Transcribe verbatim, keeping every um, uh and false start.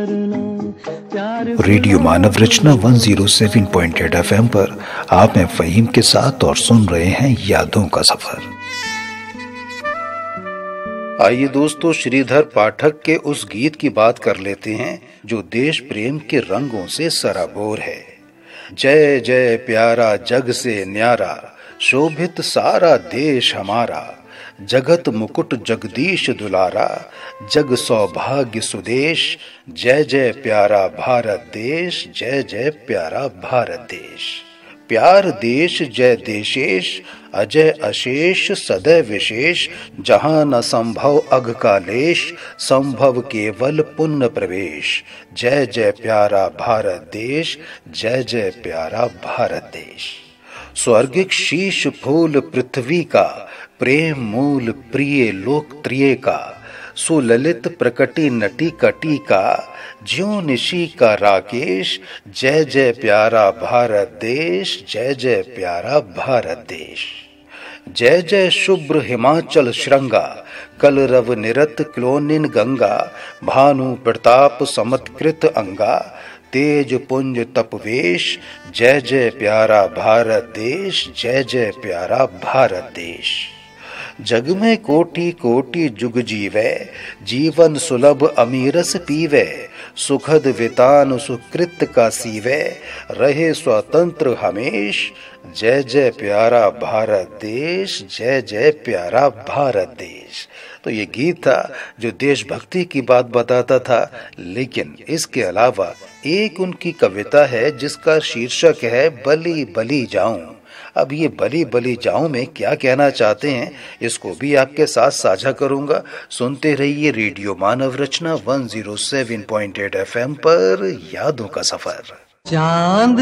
Radio मानव रचना एक सौ सात पॉइंट आठ एफ एम पर आप हैं फहीम के साथ और सुन रहे हैं यादों का सफर। आइए दोस्तों, श्रीधर पाठक के उस गीत की बात कर लेते हैं जो देश प्रेम के रंगों से सराबोर है। जय जय प्यारा जग से न्यारा, शोभित सारा देश हमारा, जगत मुकुट जगदीश दुलारा, जग सौभाग्य सुदेश। जय जय प्यारा भारत देश, जय जय प्यारा भारत देश। प्यार देश जय देशेश, अजय अशेष सदैव विशेष। जहां न संभव अघ का लेश, संभव केवल पुण्य प्रवेश। जय जय प्यारा भारत देश, जय जय प्यारा भारत देश। स्वर्गिक शीश फूल पृथ्वी का, प्रेम मूल प्रिय लोकप्रिय का। सुललित प्रकटी नटी कटी का, ज्यों निशी का राकेश। जय जय प्यारा भारत देश, जय जय प्यारा भारत देश। जय जय शुभ्र हिमाचल श्रृंगा, कलरव निरत क्लोनिन गंगा। भानु प्रताप समत्कृत अंगा, तेज पुंज तपवेश। जय जय प्यारा भारत देश, जय जय प्यारा भारत देश। जग में कोटि कोटि जुग जीवे, जीवन सुलभ अमीरस पीवे। सुखद वितान सुकृत का सीवे, रहे स्वतंत्र हमेश। जय जय प्यारा भारत देश, जय जय प्यारा भारत देश। तो ये गीत था जो देशभक्ति की बात बताता था, लेकिन इसके अलावा एक उनकी कविता है जिसका शीर्षक है बली बली जाऊं। अब ये बली बली जाऊं में क्या कहना चाहते हैं, इसको भी आपके साथ साझा करूंगा। सुनते रहिए रेडियो मानव रचना एक सौ सात पॉइंट आठ एफ एम पर यादों का सफर। चांद